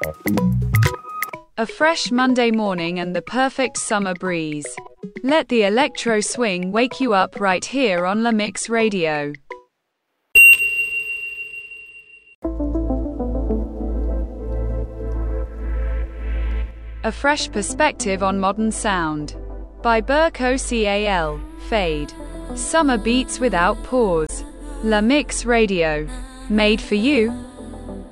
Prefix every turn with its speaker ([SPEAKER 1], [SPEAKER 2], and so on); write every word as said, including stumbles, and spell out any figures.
[SPEAKER 1] A fresh Monday morning and the perfect summer breeze. Let the electro swing wake you up right here on La Mix Radio. A fresh perspective on modern sound. By Burko Cal, Fade. Summer beats without pause. La Mix Radio. Made for you.